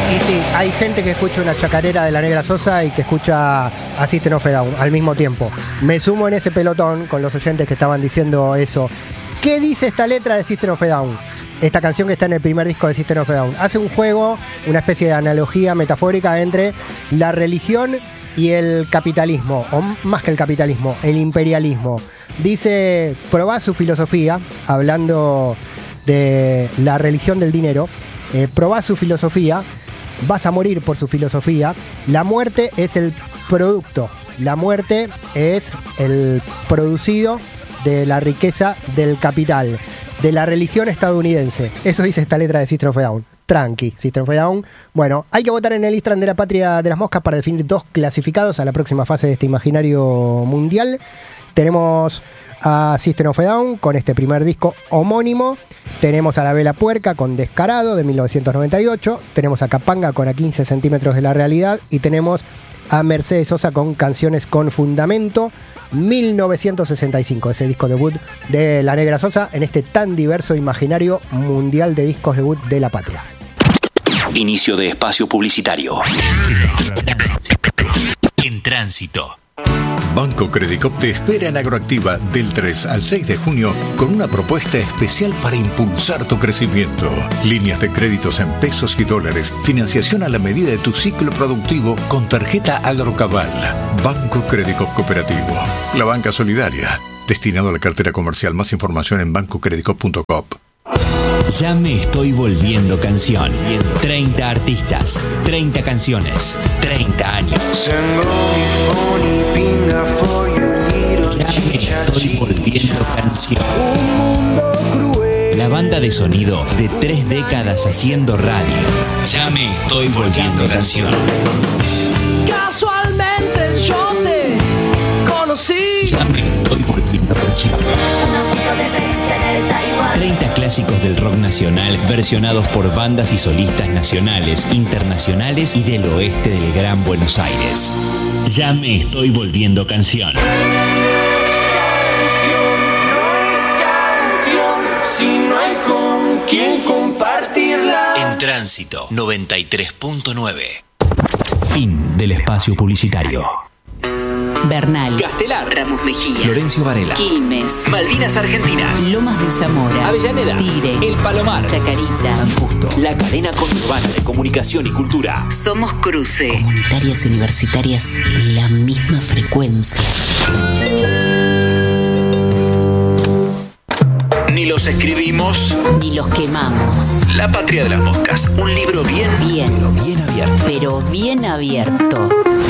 Y sí, hay gente que escucha una chacarera de La Negra Sosa y que escucha a System of a Down al mismo tiempo. Me sumo en ese pelotón con los oyentes que estaban diciendo eso. ¿Qué dice esta letra de System of a Down? Esta canción que está en el primer disco de System of a Down. Hace un juego, una especie de analogía metafórica entre la religión y el capitalismo, o más que el capitalismo, el imperialismo. Dice, probá su filosofía, hablando de la religión del dinero, probá su filosofía, vas a morir por su filosofía, la muerte es el producto, la muerte es el producido de la riqueza del capital, de la religión estadounidense. Eso dice esta letra de System of a Down. Tranqui, System of a Down. Bueno, hay que votar en el Instagram de la Patria de las Moscas para definir 2 clasificados a la próxima fase de este imaginario mundial. Tenemos a System of a Down con este primer disco homónimo. Tenemos a La Vela Puerca con Descarado de 1998. Tenemos a Capanga con A 15 centímetros de la realidad. Y tenemos a Mercedes Sosa con Canciones con Fundamento, 1965, ese disco debut de La Negra Sosa en este tan diverso imaginario mundial de discos debut de la patria. Inicio de espacio publicitario. En tránsito. Banco Credicop te espera en Agroactiva del 3 al 6 de junio con una propuesta especial para impulsar tu crecimiento. Líneas de créditos en pesos y dólares, financiación a la medida de tu ciclo productivo con tarjeta Agrocabal. Banco Credicop Cooperativo, la banca solidaria, destinado a la cartera comercial. Más información en bancocredicop.com. Ya me estoy volviendo canción. 30 artistas, 30 canciones, 30 años. Ya me estoy volviendo canción. La banda de sonido de 3 décadas haciendo radio. Ya me estoy volviendo canción. Casualmente yo te conocí. Ya me estoy volviendo canción. 30 clásicos del rock nacional versionados por bandas y solistas nacionales, internacionales y del oeste del Gran Buenos Aires. Ya me estoy volviendo canción. Canción no es canción si no hay con quien compartirla. En tránsito 93.9. Fin del espacio publicitario. Bernal, Castelar, Ramos Mejía, Florencio Varela, Quilmes, Malvinas Argentinas, Lomas de Zamora, Avellaneda, Tigre, El Palomar, Chacarita, San Justo, la cadena conurbana de comunicación y cultura. Somos Cruce. Comunitarias y universitarias en la misma frecuencia. Ni los escribimos, Ni los quemamos. La Patria de las Moscas, un libro bien abierto. Pero bien abierto.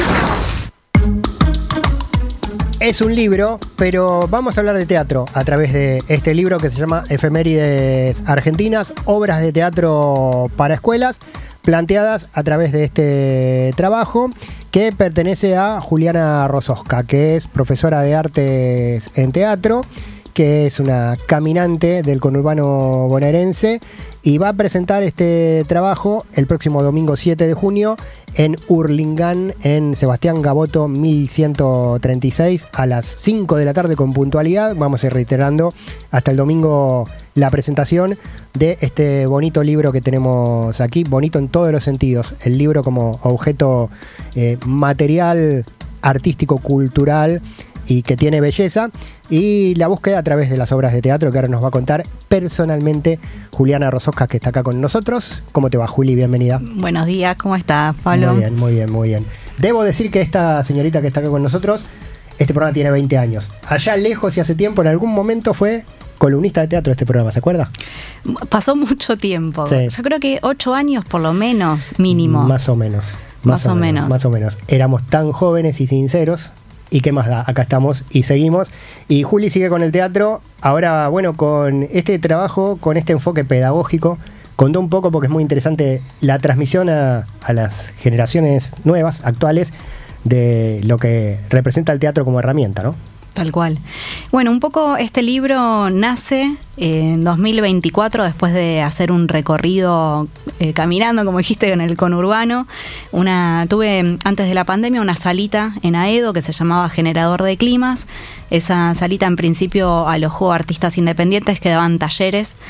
Es un libro, pero vamos a hablar de teatro a través de este libro que se llama Efemérides Argentinas, obras de teatro para escuelas, planteadas a través de este trabajo que pertenece a Juliana Rososca, que es profesora de artes en teatro, que es una caminante del conurbano bonaerense y va a presentar este trabajo el próximo domingo 7 de junio en Hurlingham, en Sebastián Gaboto 1136 a las 5 de la tarde con puntualidad. Vamos a ir reiterando hasta el domingo la presentación de este bonito libro que tenemos aquí, bonito en todos los sentidos, el libro como objeto material, artístico, cultural y que tiene belleza, y la búsqueda a través de las obras de teatro que ahora nos va a contar personalmente Juliana Rososca, que está acá con nosotros. ¿Cómo te va, Juli? Bienvenida. Buenos días, ¿cómo estás, Pablo? Muy bien. Debo decir que esta señorita que está acá con nosotros, este programa tiene 20 años. Allá lejos y hace tiempo, en algún momento fue columnista de teatro de este programa, ¿se acuerda? Pasó mucho tiempo. Sí. Yo creo que 8 años por lo menos, mínimo. Más o menos. Éramos tan jóvenes y sinceros. ¿Y qué más da? Acá estamos y seguimos. Y Juli sigue con el teatro. Ahora, bueno, con este trabajo, con este enfoque pedagógico, contó un poco, porque es muy interesante, la transmisión a las generaciones nuevas, actuales, de lo que representa el teatro como herramienta, ¿no? Tal cual. Bueno, un poco este libro nace en 2024 después de hacer un recorrido caminando, como dijiste, en el conurbano. Tuve antes de la pandemia una salita en Aedo que se llamaba Generador de Climas. Esa salita en principio alojó artistas independientes que daban talleres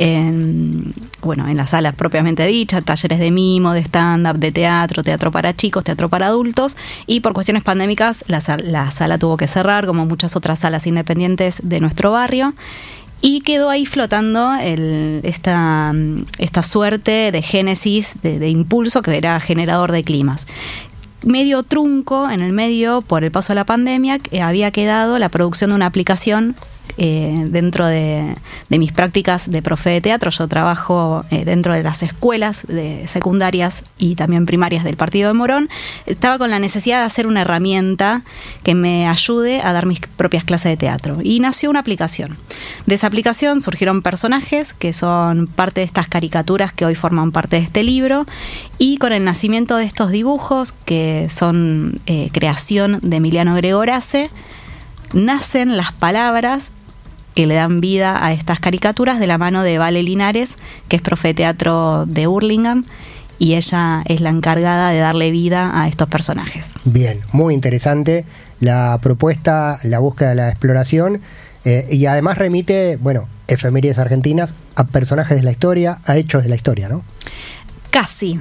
en las salas propiamente dichas, talleres de mimo, de stand-up, de teatro para chicos, teatro para adultos, y por cuestiones pandémicas la sala tuvo que cerrar, como muchas otras salas independientes de nuestro barrio. Y quedó ahí flotando esta suerte de génesis, de impulso que era generador de climas. Medio trunco, en el medio, por el paso de la pandemia, había quedado la producción de una aplicación dentro de mis prácticas de profe de teatro. Yo trabajo dentro de las escuelas de secundarias y también primarias del Partido de Morón. Estaba con la necesidad de hacer una herramienta que me ayude a dar mis propias clases de teatro. Y nació una aplicación. De esa aplicación surgieron personajes que son parte de estas caricaturas que hoy forman parte de este libro. Y con el nacimiento de estos dibujos, que son creación de Emiliano Gregorace, nacen las palabras que le dan vida a estas caricaturas de la mano de Vale Linares, que es profe de teatro de Hurlingham, y ella es la encargada de darle vida a estos personajes. Bien, muy interesante la propuesta, la búsqueda de la exploración, y además remite, efemérides argentinas a personajes de la historia, a hechos de la historia, ¿no? Casi,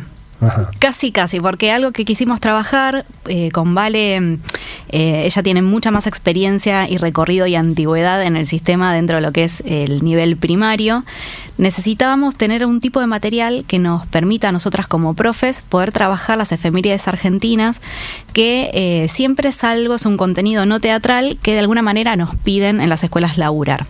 porque algo que quisimos trabajar con Vale, ella tiene mucha más experiencia y recorrido y antigüedad en el sistema dentro de lo que es el nivel primario. Necesitábamos tener un tipo de material que nos permita a nosotras como profes poder trabajar las efemérides argentinas, que siempre es un contenido no teatral que de alguna manera nos piden en las escuelas laburar.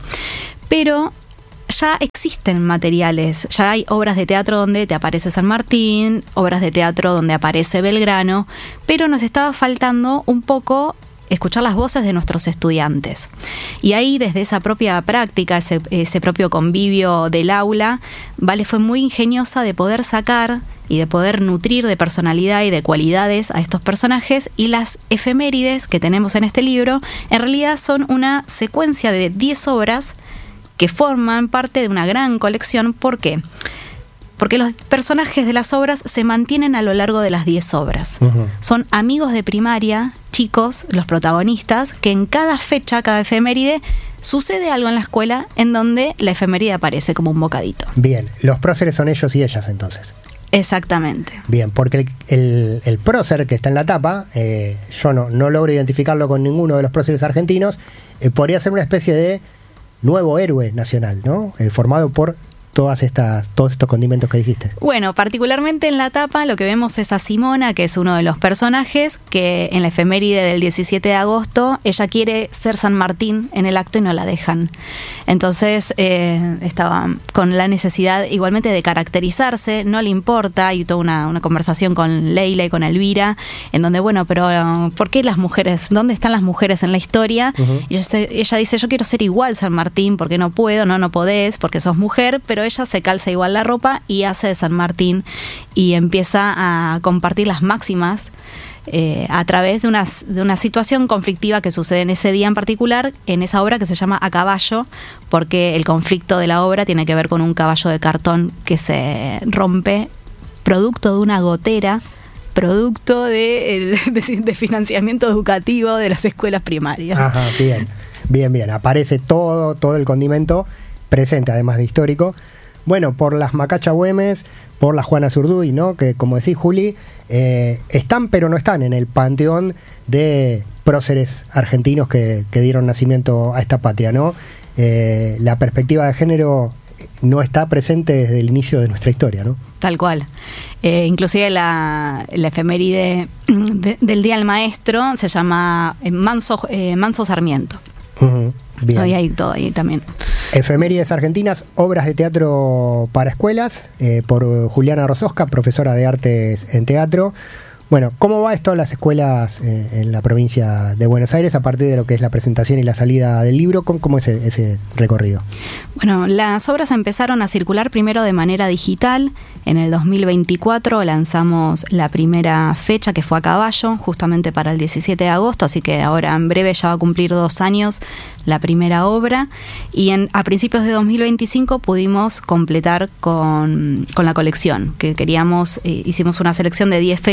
Pero ya existen materiales, ya hay obras de teatro donde te aparece San Martín, obras de teatro donde aparece Belgrano, pero nos estaba faltando un poco escuchar las voces de nuestros estudiantes. Y ahí, desde esa propia práctica, ese propio convivio del aula, Vale fue muy ingeniosa de poder sacar y de poder nutrir de personalidad y de cualidades a estos personajes, y las efemérides que tenemos en este libro en realidad son una secuencia de 10 obras que forman parte de una gran colección. ¿Por qué? Porque los personajes de las obras se mantienen a lo largo de las 10 obras. Uh-huh. Son amigos de primaria, chicos, los protagonistas, que en cada fecha, cada efeméride, sucede algo en la escuela en donde la efeméride aparece como un bocadito. Bien, los próceres son ellos y ellas entonces. Exactamente. Bien, porque el prócer que está en la tapa, yo no logro identificarlo con ninguno de los próceres argentinos, podría ser una especie de nuevo héroe nacional, ¿no? Formado por todos estos condimentos que dijiste. Bueno, particularmente en la tapa lo que vemos es a Simona, que es uno de los personajes, que en la efeméride del 17 de agosto ella quiere ser San Martín en el acto y no la dejan. Entonces estaba con la necesidad igualmente de caracterizarse, no le importa, y toda una conversación con Leila y con Elvira, en donde, pero ¿por qué las mujeres? ¿Dónde están las mujeres en la historia? Uh-huh. Y ella dice, yo quiero ser igual San Martín, porque no puedo, no podés, porque sos mujer, pero ella se calza igual la ropa y hace de San Martín y empieza a compartir las máximas a través de una situación conflictiva que sucede en ese día en particular, en esa obra que se llama A Caballo, porque el conflicto de la obra tiene que ver con un caballo de cartón que se rompe producto de una gotera, producto de financiamiento educativo de las escuelas primarias. Ajá, bien. Aparece todo el condimento presente, además de histórico. Bueno, por las Macacha Güemes, por las Juana Zurduy, ¿no? Que, como decís, Juli, están pero no están en el panteón de próceres argentinos que dieron nacimiento a esta patria, ¿no? La perspectiva de género no está presente desde el inicio de nuestra historia, ¿no? Tal cual. Inclusive la efeméride del Día del Maestro se llama Manso Sarmiento. Uh-huh. Bien. Hoy hay todo ahí también. Efemérides argentinas, obras de teatro para escuelas, por Juliana Rososca, profesora de artes en teatro. Bueno, ¿cómo va esto en las escuelas en la provincia de Buenos Aires a partir de lo que es la presentación y la salida del libro? ¿Cómo es ese recorrido? Bueno, las obras empezaron a circular primero de manera digital. En el 2024 lanzamos la primera fecha, que fue A Caballo, justamente para el 17 de agosto, así que ahora en breve ya va a cumplir 2 años la primera obra. Y a principios de 2025 pudimos completar con la colección, que queríamos, hicimos una selección de 10 fechas que para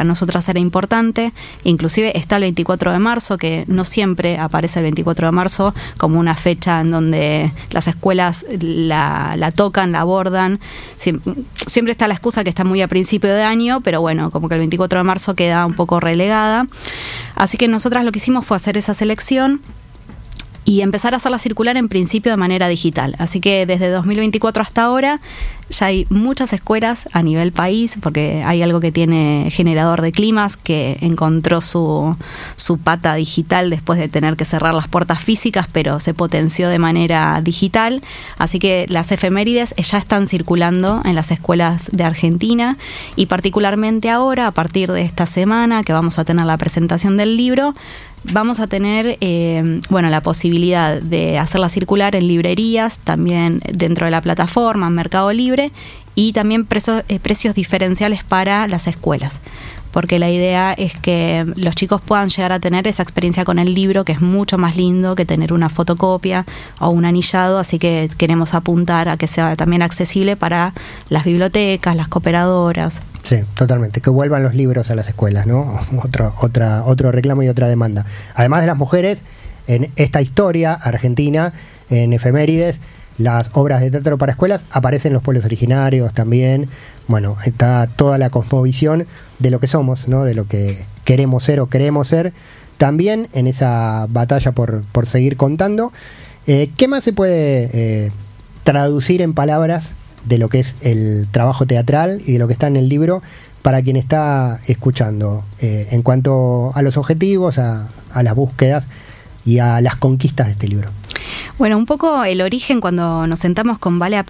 para nosotras era importante. Inclusive está el 24 de marzo, que no siempre aparece el 24 de marzo como una fecha en donde las escuelas la tocan, la abordan. Siempre está la excusa que está muy a principio de año, pero bueno, como que el 24 de marzo queda un poco relegada. Así que nosotras lo que hicimos fue hacer esa selección y empezar a hacerla circular en principio de manera digital. Así que desde 2024 hasta ahora ya hay muchas escuelas a nivel país, porque hay algo que tiene Generador de Climas, que encontró su pata digital después de tener que cerrar las puertas físicas, pero se potenció de manera digital. Así que las efemérides ya están circulando en las escuelas de Argentina, y particularmente ahora, a partir de esta semana que vamos a tener la presentación del libro, vamos a tener la posibilidad de hacerla circular en librerías, también dentro de la plataforma, en Mercado Libre, y también precios diferenciales para las escuelas, porque la idea es que los chicos puedan llegar a tener esa experiencia con el libro, que es mucho más lindo que tener una fotocopia o un anillado. Así que queremos apuntar a que sea también accesible para las bibliotecas, las cooperadoras. Sí, totalmente, que vuelvan los libros a las escuelas, ¿no? Otro reclamo y otra demanda. Además de las mujeres, en esta historia argentina, en efemérides, las obras de teatro para escuelas, aparecen los pueblos originarios también. Bueno, está toda la cosmovisión de lo que somos, ¿no? De lo que queremos ser o creemos ser, también en esa batalla por seguir contando. ¿Qué más se puede traducir en palabras de lo que es el trabajo teatral y de lo que está en el libro para quien está escuchando, en cuanto a los objetivos, a las búsquedas y a las conquistas de este libro? Bueno, un poco el origen, cuando nos sentamos con Vale a